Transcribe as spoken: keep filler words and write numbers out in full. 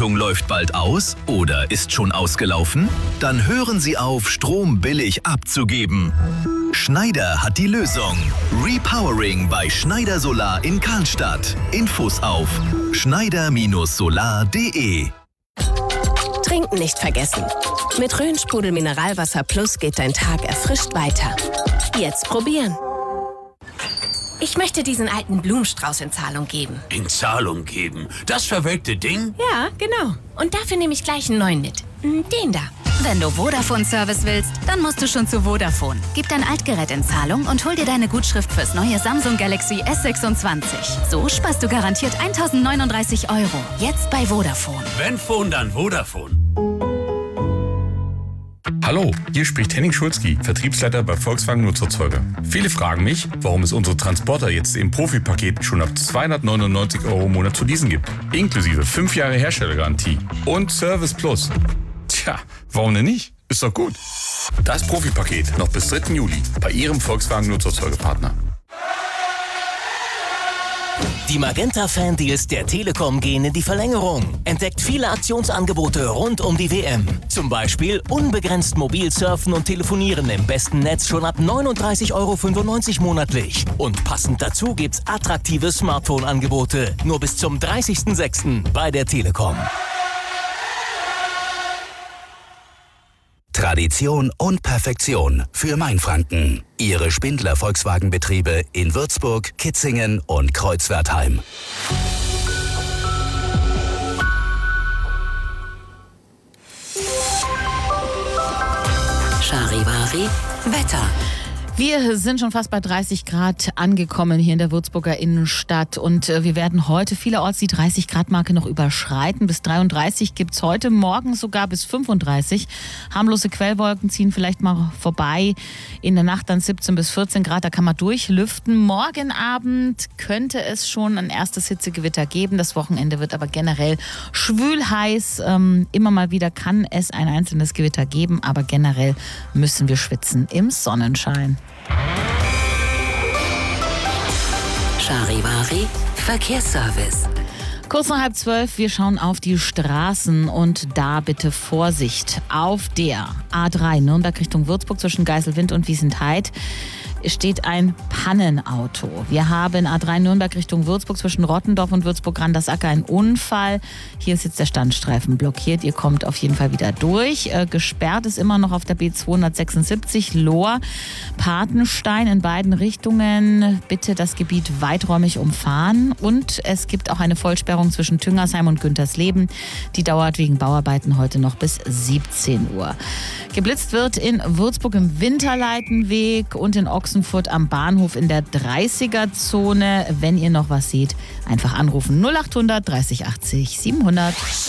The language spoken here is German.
Stromversorgung läuft bald aus oder ist schon ausgelaufen? Dann hören Sie auf, Strom billig abzugeben. Schneider hat die Lösung. Repowering bei Schneider Solar in Karlstadt. Infos auf schneider solar punkt de. Trinken nicht vergessen. Mit Rhön-Sprudel Mineralwasser Plus geht dein Tag erfrischt weiter. Jetzt probieren. Ich möchte diesen alten Blumenstrauß in Zahlung geben. In Zahlung geben? Das verwelkte Ding? Ja, genau. Und dafür nehme ich gleich einen neuen mit. Den da. Wenn du Vodafone-Service willst, dann musst du schon zu Vodafone. Gib dein Altgerät in Zahlung und hol dir deine Gutschrift fürs neue Samsung Galaxy S sechsundzwanzig. So sparst du garantiert eintausendneununddreißig Euro. Jetzt bei Vodafone. Wenn Phone, dann Vodafone. Hallo, hier spricht Henning Schulzki, Vertriebsleiter bei Volkswagen Nutzerzeuger. Viele fragen mich, warum es unsere Transporter jetzt im Profipaket schon ab zweihundertneunundneunzig Euro im Monat zu leasen gibt. Inklusive fünf Jahre Herstellergarantie und Service Plus. Tja, warum denn nicht? Ist doch gut. Das Profipaket noch bis dritten Juli bei Ihrem Volkswagen Nutzerzeugerpartner. Die Magenta-Fan-Deals der Telekom gehen in die Verlängerung. Entdeckt viele Aktionsangebote rund um die W M. Zum Beispiel unbegrenzt mobil surfen und telefonieren im besten Netz schon ab neununddreißig Euro fünfundneunzig monatlich. Und passend dazu gibt's attraktive Smartphone-Angebote. Nur bis zum dreißigsten sechsten bei der Telekom. Tradition und Perfektion für Mainfranken. Ihre Spindler Volkswagenbetriebe in Würzburg, Kitzingen und Kreuzwertheim. Charivari Wetter. Wir sind schon fast bei dreißig Grad angekommen hier in der Würzburger Innenstadt und wir werden heute vielerorts die dreißig Grad Marke noch überschreiten. Bis dreiunddreißig gibt's heute, morgen sogar bis fünfunddreißig. Harmlose Quellwolken ziehen vielleicht mal vorbei. In der Nacht dann siebzehn bis vierzehn Grad, da kann man durchlüften. Morgen Abend könnte es schon ein erstes Hitzegewitter geben. Das Wochenende wird aber generell schwül heiß. Ähm, immer mal wieder kann es ein einzelnes Gewitter geben, aber generell müssen wir schwitzen im Sonnenschein. Charivari Verkehrsservice. Kurz nach halb zwölf, wir schauen auf die Straßen und da bitte Vorsicht. Auf der A drei Nürnberg Richtung Würzburg zwischen Geiselwind und Wiesentheidt steht ein Pannenauto. Wir haben A drei Nürnberg Richtung Würzburg zwischen Rottendorf und Würzburg-Randersacker einen Unfall. Hier ist jetzt der Standstreifen blockiert. Ihr kommt auf jeden Fall wieder durch. Äh, gesperrt ist immer noch auf der B zweihundertsechsundsiebzig Lohr Patenstein in beiden Richtungen. Bitte das Gebiet weiträumig umfahren. Und es gibt auch eine Vollsperrung zwischen Tüngersheim und Güntersleben. Die dauert wegen Bauarbeiten heute noch bis siebzehn Uhr. Geblitzt wird in Würzburg im Winterleitenweg und in Ochsenfurt am Bahnhof in der dreißiger Zone. Wenn ihr noch was seht, einfach anrufen null achthundert dreißig achtzig siebenhundert.